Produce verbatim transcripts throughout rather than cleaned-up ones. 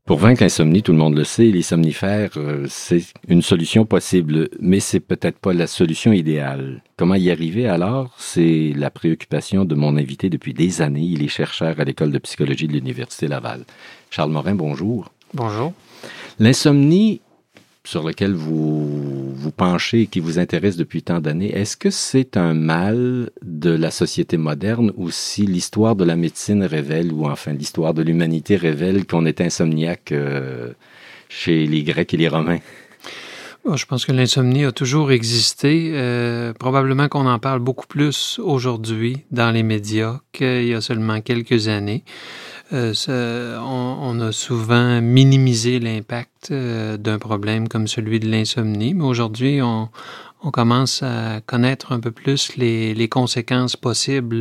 Pour vaincre l'insomnie, tout le monde le sait, les somnifères, euh, c'est une solution possible, mais c'est peut-être pas la solution idéale. Comment y arriver alors? C'est la préoccupation de mon invité depuis des années. Il est chercheur à l'École de psychologie de l'Université Laval. Charles Morin, bonjour. Bonjour. L'insomnie sur laquelle vous vous penchez et qui vous intéresse depuis tant d'années, est-ce que c'est un mal de la société moderne ou si l'histoire de la médecine révèle, ou enfin l'histoire de l'humanité révèle qu'on est insomniaque euh, chez les Grecs et les Romains? Bon, je pense que l'insomnie a toujours existé. Euh, probablement qu'on en parle beaucoup plus aujourd'hui dans les médias qu'il y a seulement quelques années. Euh, ça, on, on a souvent minimisé l'impact euh, d'un problème comme celui de l'insomnie, mais aujourd'hui, on, on commence à connaître un peu plus les, les conséquences possibles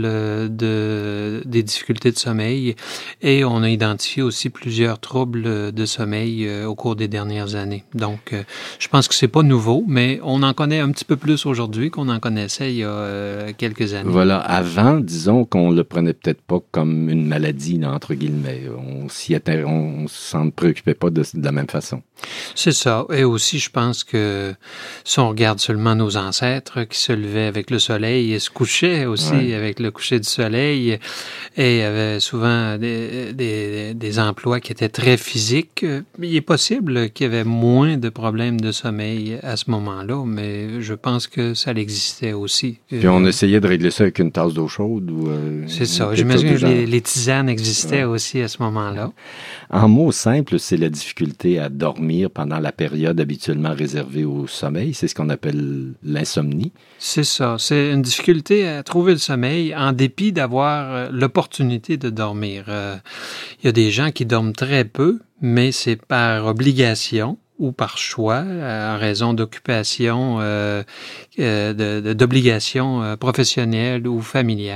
de, des difficultés de sommeil et on a identifié aussi plusieurs troubles de sommeil au cours des dernières années. Donc, je pense que c'est pas nouveau, mais on en connaît un petit peu plus aujourd'hui qu'on en connaissait il y a quelques années. Voilà. Avant, disons qu'on le prenait peut-être pas comme une maladie, là, entre guillemets. On s'y était, on s'en préoccupait pas de, de la même façon. C'est ça. Et aussi, je pense que si on regarde seulement nos ancêtres qui se levaient avec le soleil et se couchaient aussi ouais. avec le coucher du soleil et avaient souvent des, des, des emplois qui étaient très physiques, il est possible qu'il y avait moins de problèmes de sommeil à ce moment-là, mais je pense que ça existait aussi. Puis on essayait de régler ça avec une tasse d'eau chaude ou... Euh, c'est ça. J'imagine que les, les tisanes existaient ouais. aussi à ce moment-là. En mots simples, c'est la difficulté à dormir pendant la période habituellement réservée au sommeil. C'est ce qu'on appelle l'insomnie. C'est ça. C'est une difficulté à trouver le sommeil en dépit d'avoir l'opportunité de dormir. Euh, il y a des gens qui dorment très peu, mais c'est par obligation ou par choix, en raison d'occupations, euh, euh, de, de, d'obligations professionnelles ou familiales.